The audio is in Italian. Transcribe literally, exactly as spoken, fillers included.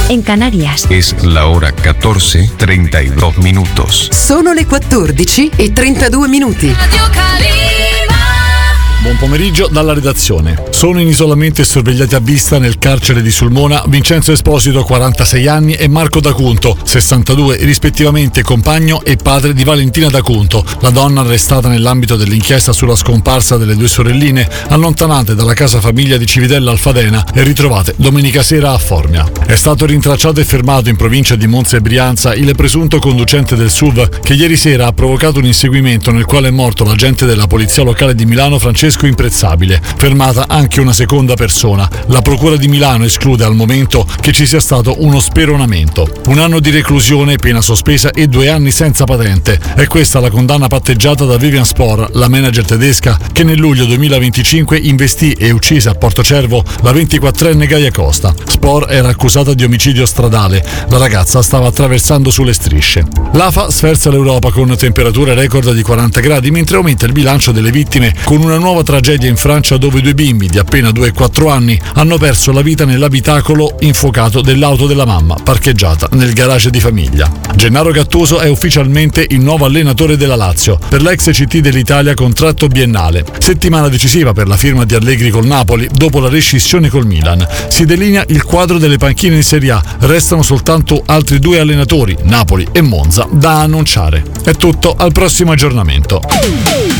en Canarias. Es la hora catorce treinta y dos minutos. Sono le quattordici e trentadue minuti. Buon pomeriggio dalla redazione. Sono in isolamento e sorvegliati a vista nel carcere di Sulmona Vincenzo Esposito, quarantasei anni, e Marco D'Acunto, sessantadue, rispettivamente compagno e padre di Valentina D'Acunto, la donna arrestata nell'ambito dell'inchiesta sulla scomparsa delle due sorelline allontanate dalla casa famiglia di Civitella Alfadena e ritrovate domenica sera a Formia. È stato rintracciato e fermato in provincia di Monza e Brianza il presunto conducente del S U V che ieri sera ha provocato un inseguimento nel quale è morto l'agente della polizia locale di Milano Francesco Imprezzabile. Fermata anche una seconda persona. La procura di Milano esclude al momento che ci sia stato uno speronamento. Un anno di reclusione, pena sospesa e due anni senza patente. È questa la condanna patteggiata da Vivian Spohr, la manager tedesca che nel luglio duemilaventicinque investì e uccise a Portocervo la ventiquattrenne Gaia Costa. Spohr era accusata di omicidio stradale. La ragazza stava attraversando sulle strisce. L'A F A sferza l'Europa con temperature record di quaranta gradi, mentre aumenta il bilancio delle vittime con una nuova tragedia in Francia dove due bimbi di appena due e quattro anni hanno perso la vita nell'abitacolo infuocato dell'auto della mamma parcheggiata nel garage di famiglia. Gennaro Gattuso è ufficialmente il nuovo allenatore della Lazio. Per l'ex C T dell'Italia contratto biennale. Settimana decisiva per la firma di Allegri col Napoli dopo la rescissione col Milan. Si delinea il quadro delle panchine in Serie A. Restano soltanto altri due allenatori, Napoli e Monza, da annunciare. È tutto, al prossimo aggiornamento.